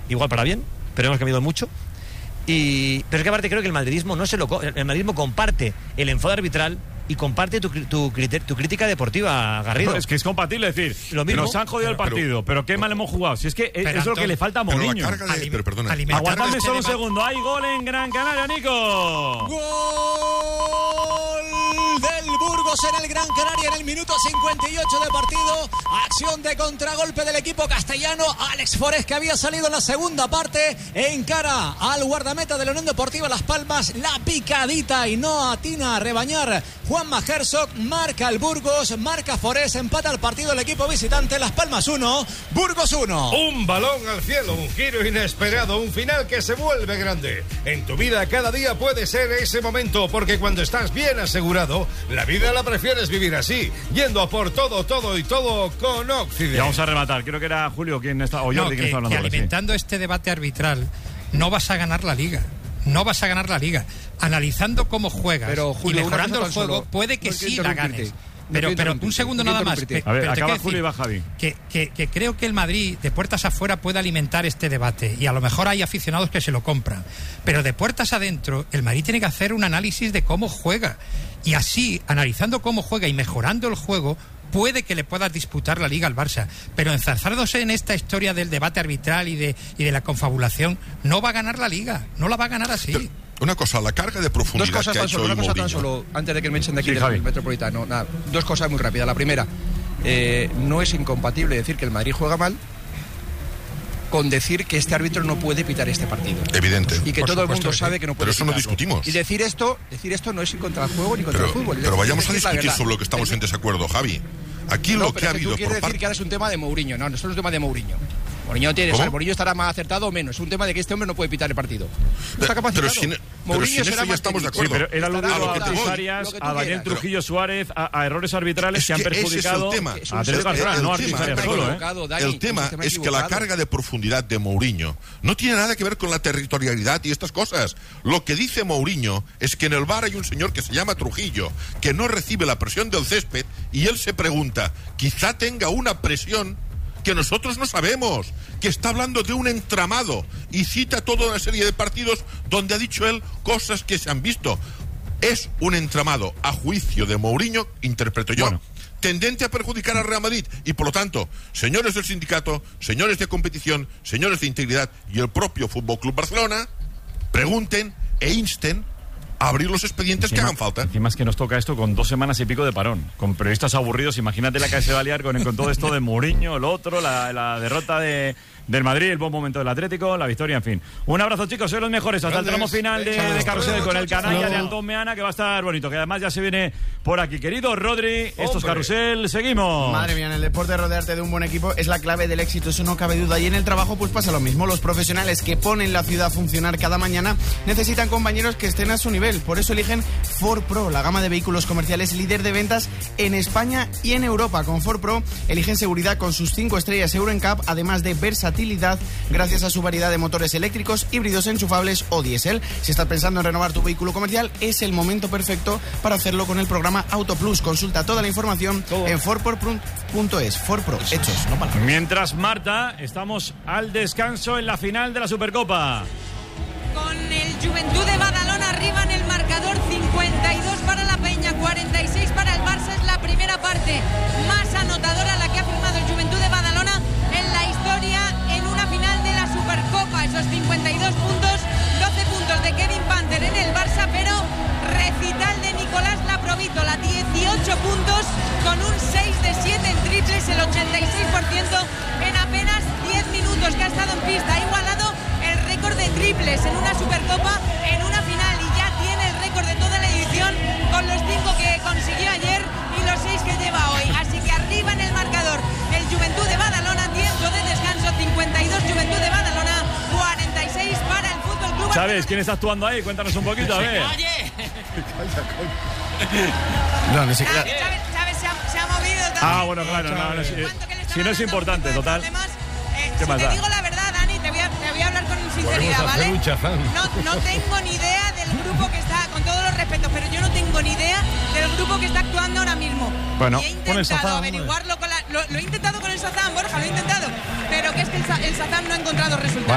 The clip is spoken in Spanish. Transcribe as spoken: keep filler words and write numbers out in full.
igual para bien, pero hemos cambiado mucho. Y, pero es que aparte creo que el madridismo no se lo el madridismo comparte el enfado arbitral y comparte tu, tu, tu crítica deportiva, Garrido. No, es que es compatible, es decir, lo mismo, nos han jodido pero, el partido, pero, pero qué mal hemos jugado. Si es que es, es lo que le falta a Mourinho. Aguantadme solo un segundo. Hay gol en Gran Canaria, Nico. Gol del Burgos en el Gran Canaria en el minuto cincuenta y ocho de partido. Acción de contragolpe del equipo castellano. Alex Forés, que había salido en la segunda parte, encara al guardameta de la Unión Deportiva Las Palmas. La picadita y no atina a rebañar Juanma Herzog. Marca el Burgos, marca Forés, empata el partido el equipo visitante. Las Palmas uno, Burgos uno. Un balón al cielo, un giro inesperado, un final que se vuelve grande. En tu vida cada día puede ser ese momento, porque cuando estás bien asegurado, la vida la prefieres vivir así, yendo a por todo, todo y todo con Occident. Y vamos a rematar, creo que era Julio quien está, o Jordi no, que, quien está hablando. Que alimentando sí. este debate arbitral, no vas a ganar la Liga. No vas a ganar la Liga. Analizando cómo juegas pero, Julio, y mejorando el juego, solo, puede que no sí la ganes. Pero, pero un segundo no nada más. Pe, a ver, pero acaba decir, Julio y va Javi. Que, que, que creo que el Madrid, de puertas afuera, puede alimentar este debate. Y a lo mejor hay aficionados que se lo compran. Pero de puertas adentro, el Madrid tiene que hacer un análisis de cómo juega. Y así, analizando cómo juega y mejorando el juego, puede que le puedas disputar la Liga al Barça, pero enzarzándose en esta historia del debate arbitral y de, y de la confabulación, no va a ganar la Liga, no la va a ganar así. Pero, una cosa, la carga de profundidad dos cosas que ha tan hecho solo, una cosa Mourinho. tan solo, antes de que me echen de aquí sí, del Metropolitano, nada, dos cosas muy rápidas. La primera, eh, no es incompatible decir que el Madrid juega mal con decir que este árbitro no puede pitar este partido. Evidente. Y que todo el mundo sabe que no puede Pero eso no pitarlo. discutimos. Y decir esto, decir esto no es ir contra el juego ni contra pero, el fútbol. Pero es vayamos a decir discutir sobre lo que estamos en desacuerdo, Javi. Aquí no, lo pero que ha que habido tú quieres por decir parte... que ahora es un tema de Mourinho. No, no es un tema de Mourinho. Mourinho tiene, o sea, Mourinho estará más acertado o menos. Es un tema de que este hombre no puede pitar el partido. No está capacitado. Pero sin, pero sin eso ya estamos de acuerdo. Sí, pero él aludió a Luis Arias, a Daniel quieras. Trujillo Suárez, a, a errores arbitrales es que, que han perjudicado es el tema. a Andrés Barcelona, no a Luis Arias solo. ¿eh? Dani, el tema es, es que la carga de profundidad de Mourinho no tiene nada que ver con la territorialidad y estas cosas. Lo que dice Mourinho es que en el V A R hay un señor que se llama Trujillo, que no recibe la presión del césped, y él se pregunta, quizá tenga una presión que nosotros no sabemos, que está hablando de un entramado, y cita toda una serie de partidos donde ha dicho él cosas que se han visto. Es un entramado, a juicio de Mourinho, interpreto yo, bueno, tendente a perjudicar al Real Madrid, y por lo tanto, señores del sindicato, señores de competición, señores de integridad y el propio Fútbol Club Barcelona, pregunten e insten a abrir los expedientes encima, que hagan falta. Encima es que nos toca esto con dos semanas y pico de parón, con periodistas aburridos. Imagínate la que se va a liar con, con todo esto de Mourinho, el otro, la, la derrota de, del Madrid, el buen momento del Atlético, la victoria, en fin. Un abrazo, chicos, sois los mejores. Hasta el tramo final de, de Carrusel con el canalla de Antón Meana, que va a estar bonito, que además ya se viene por aquí. Querido Rodri, esto es Carrusel, seguimos. Madre mía, en el deporte rodearte de un buen equipo es la clave del éxito, eso no cabe duda. Y en el trabajo pues pasa lo mismo. Los profesionales que ponen la ciudad a funcionar cada mañana necesitan compañeros que estén a su nivel. Por eso eligen Ford Pro, la gama de vehículos comerciales líder de ventas en España y en Europa. Con Ford Pro eligen seguridad con sus cinco estrellas Euro N C A P, además de versatilidad gracias a su variedad de motores eléctricos, híbridos enchufables o diésel. Si estás pensando en renovar tu vehículo comercial, es el momento perfecto para hacerlo con el programa Auto Plus. Consulta toda la información Todo. en ford pro punto es. Ford Pro, hechos, no palabras. Mientras, Marta, estamos al descanso en la final de la Supercopa. Con el Juventud de Badalona arriba en el marcador, cincuenta y dos para la Peña, cuarenta y seis para el Barça. Es la primera parte más anotadora la que ha firmado el Juventud de Badalona en la historia en una final de la Supercopa. Esos cincuenta y dos puntos, doce puntos de Kevin Panther en el Barça, pero recital de Nicolás Laprovítola, dieciocho puntos con un seis de siete en triples, el ochenta y seis por ciento en apenas diez minutos que ha estado en pista. Ha igualado el récord de triples en una Supercopa, en una final, y ya tiene el récord de toda la edición con los cinco que consiguió ayer y los seis que lleva hoy. Así que arriba en el marcador el Juventud de Badalona, tiempo de descanso, cincuenta y dos Juventud de Badalona, cuarenta y seis para el Fútbol Club. ¿Sabes quién está actuando ahí? Cuéntanos un poquito, a ver. Oye. No, no sé qué. Chávez, Chávez se, ha, se ha movido también. Ah, bueno, claro, no, no, si, si no es importante, total. Problemas, eh, ¿Qué si más te da? digo la verdad, Dani, te voy a, te voy a hablar con sinceridad, ¿vale? No, no tengo ni idea del grupo que está, con todos los respetos, pero yo no tengo ni idea del grupo que está actuando ahora mismo. Bueno, y he con el intentado Sazán, averiguarlo, con la, lo, lo he intentado con el Sazán, Borja, lo he intentado, pero que es que el, el Sazán no ha encontrado resultados.